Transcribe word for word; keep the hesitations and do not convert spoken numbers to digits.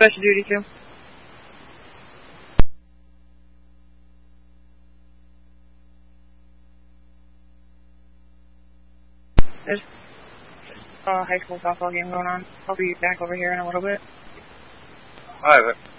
Special duty too. There's a high school softball game going on. I'll be back over here in a little bit. Alright,